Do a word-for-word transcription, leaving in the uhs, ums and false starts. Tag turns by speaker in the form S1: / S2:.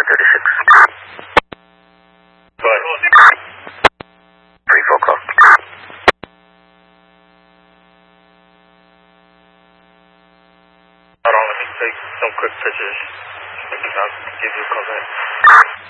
S1: thirty-six.
S2: Go ahead.
S1: three four call.
S2: Hold on, let me take some quick pictures. I'll give you a call back.